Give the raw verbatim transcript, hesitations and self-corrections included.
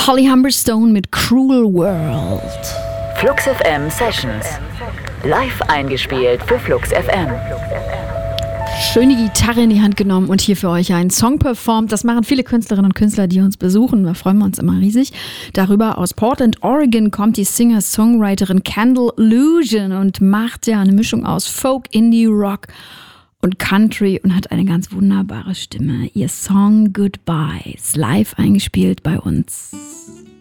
Holly Humberstone mit Cruel World. Flux F M Sessions. Live eingespielt für Flux F M. Schöne Gitarre in die Hand genommen und hier für euch einen Song performt. Das machen viele Künstlerinnen und Künstler, die uns besuchen. Da freuen wir uns immer riesig darüber. Aus Portland, Oregon kommt die Singer-Songwriterin Kendall Lusion und macht ja eine Mischung aus Folk, Indie, Rock und Country und hat eine ganz wunderbare Stimme. Ihr Song Goodbye ist live eingespielt bei uns.